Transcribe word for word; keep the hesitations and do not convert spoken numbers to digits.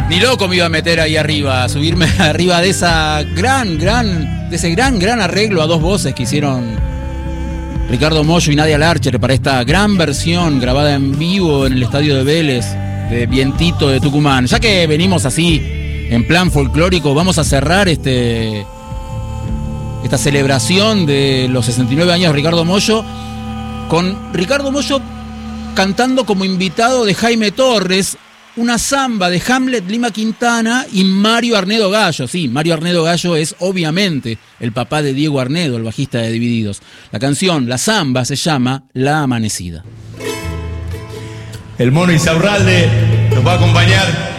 Ni loco me iba a meter ahí arriba, a subirme arriba de esa gran, gran, de ese gran, gran arreglo a dos voces que hicieron Ricardo Mollo y Nadia Larcher para esta gran versión grabada en vivo en el estadio de Vélez de Vientito de Tucumán. Ya que venimos así en plan folclórico, vamos a cerrar este esta celebración de los sesenta y nueve años de Ricardo Mollo con Ricardo Mollo cantando como invitado de Jaime Torres una samba de Hamlet Lima Quintana y Mario Arnedo Gallo. Sí, Mario Arnedo Gallo es obviamente el papá de Diego Arnedo, el bajista de Divididos. La canción, la samba, se llama La Amanecida. El Mono Insaurralde nos va a acompañar